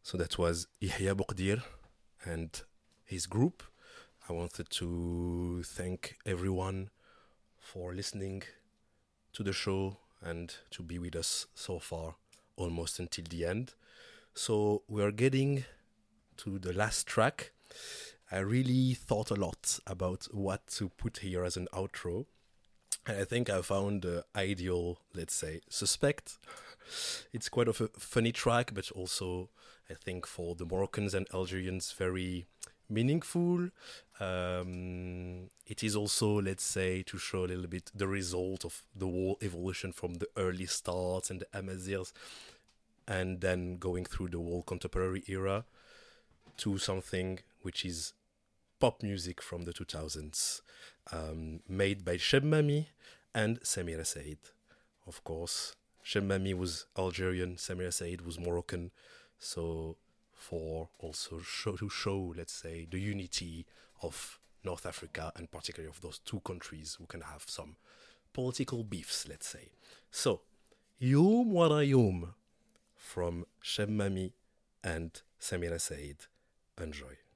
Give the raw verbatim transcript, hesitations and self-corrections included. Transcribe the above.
So that was Yahya Bouqdir and his group. I wanted to thank everyone for listening to the show and to be with us so far, almost until the end. So we are getting to the last track. I really thought a lot about what to put here as an outro. And I think I found the ideal, let's say, suspect. It's quite of a funny track, but also, I think, for the Moroccans and Algerians, very meaningful. Um, it is also, let's say, to show a little bit the result of the whole evolution from the early starts and the Amazirs, and then going through the whole contemporary era to something which is pop music from the two thousands, um, made by Cheb Mami and Samira Said. Of course, Cheb Mami was Algerian, Samira Said was Moroccan, so for also show, to show, let's say, the unity of North Africa and particularly of those two countries who can have some political beefs, let's say. So, Youm Wara Youm from Cheb Mami and Samira Said. Enjoy.